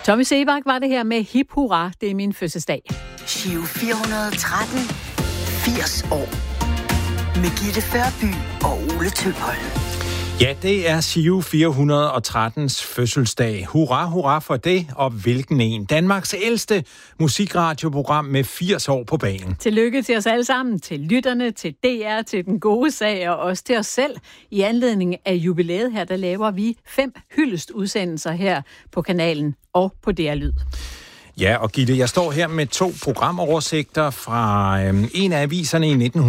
Tommy Sebak var det her med hip hurra, det er min fødselsdag. Giro 413, 80 år. Med Gitte Førby og Ole Tøpholm. Ja, det er Giro 413's fødselsdag. Hurra, hurra for det, og hvilken en. Danmarks ældste musikradioprogram med 80 år på banen. Tillykke til os alle sammen, til lytterne, til DR, til Den Gode Sag og også til os selv. I anledning af jubilæet her, der laver vi 5 hyldestudsendelser her på kanalen og på DR Lyd. Ja, og Gitte, jeg står her med 2 programoversigter fra en af aviserne i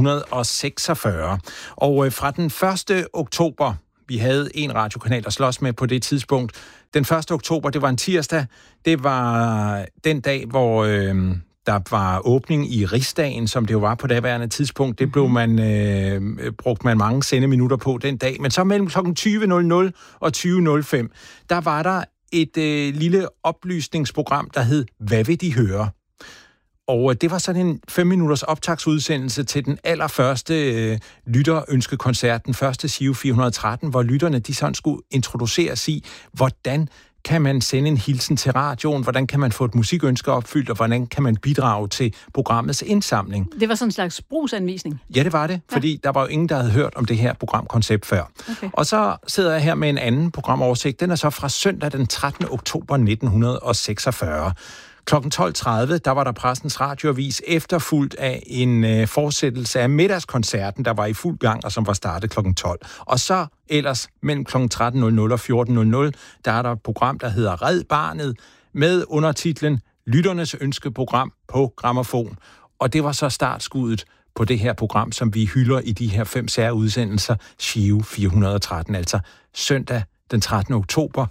1946. Og fra den 1. oktober, vi havde en radiokanal at slås med på det tidspunkt. Den 1. oktober, det var en tirsdag. Det var den dag, hvor der var åbning i Rigsdagen, som det jo var på daværende tidspunkt. Det blev brugte man mange sendeminutter på den dag. Men så mellem kl. 20.00 og 20.05, der var der et lille oplysningsprogram, der hed Hvad vil de høre? Og det var sådan en 5-minutters optagsudsendelse til den allerførste lytterønskekoncert, den første Giro 413, hvor lytterne de sådan skulle introduceres i, hvordan kan man sende en hilsen til radioen, hvordan kan man få et musikønske opfyldt, og hvordan kan man bidrage til programmets indsamling. Det var sådan en slags brugsanvisning? Ja, det var det, fordi der var jo ingen, der havde hørt om det her programkoncept før. Okay. Og så sidder jeg her med en anden programoversigt. Den er så fra søndag den 13. oktober 1946. Klokken 12.30, der var der Pressens Radioavis efterfulgt af en fortsættelse af middagskoncerten, der var i fuld gang, og som var startet klokken 12. Og så ellers mellem klokken 13.00 og 14.00, der er der et program, der hedder Red Barnet, med undertitlen Lytternes ønskeprogram på grammofon. Og det var så startskuddet på det her program, som vi hylder i de her 5 særudsendelser, Giro 413, altså søndag den 13. oktober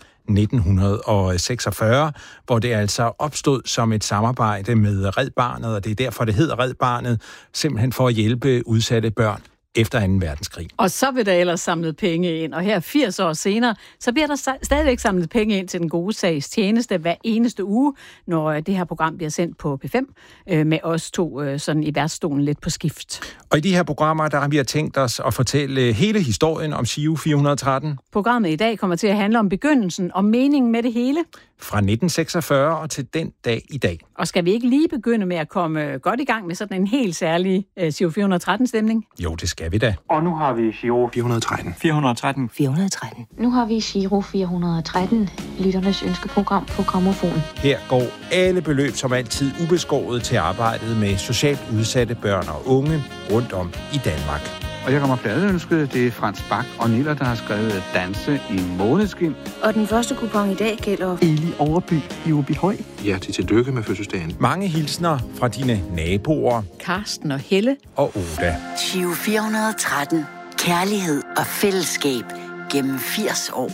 1946, hvor det altså opstod som et samarbejde med Red Barnet, og det er derfor, det hedder Red Barnet, simpelthen for at hjælpe udsatte børn efter 2. verdenskrig. Og så vil der ellers samlet penge ind, og her 80 år senere, så bliver der stadigvæk samlet penge ind til Den Gode Sags tjeneste hver eneste uge, når det her program bliver sendt på P5, med os 2 sådan i værtsstolen lidt på skift. Og i de her programmer, der har vi tænkt os at fortælle hele historien om Giro 413. Programmet i dag kommer til at handle om begyndelsen og meningen med det hele. Fra 1946 og til den dag i dag. Og skal vi ikke lige begynde med at komme godt i gang med sådan en helt særlig Giro 413-stemning? Jo, det skal vi da. Og nu har vi Giro 413. 413. 413. Nu har vi Giro 413, lytternes ønskeprogram på grammofon. Her går alle beløb som altid ubeskåret til arbejdet med socialt udsatte børn og unge rundt om i Danmark. Og jeg kommer pladeønsket. Det er Frans Bak og Niller, der har skrevet Danse i måneskin. Og den første kupon i dag gælder Eli Overby i Åbyhøj. Ja, tillykke med fødselsdagen. Mange hilsner fra dine naboer. Karsten og Helle. Og Oda. Giro 413. Kærlighed og fællesskab gennem 80 år.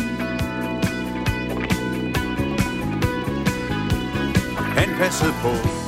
Han passede på